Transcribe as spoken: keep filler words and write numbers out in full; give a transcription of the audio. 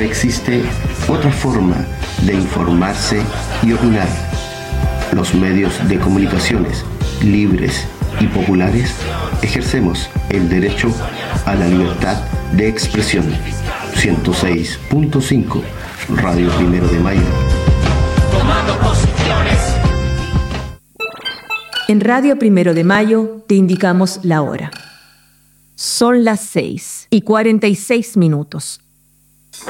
existe otra forma de informarse y opinar. Los medios de comunicaciones libres y populares ejercemos el derecho a la libertad de expresión. ciento seis punto cinco Radio Primero de Mayo. Tomando posiciones. En Radio Primero de Mayo te indicamos la hora. Son las seis y cuarenta y seis minutos.